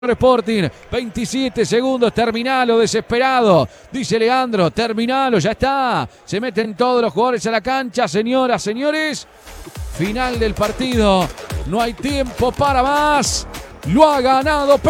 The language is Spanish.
Sporting, 27 segundos, terminalo, desesperado, dice Leandro, terminalo, ya está, se meten todos los jugadores a la cancha, señoras, señores, final del partido, no hay tiempo para más, lo ha ganado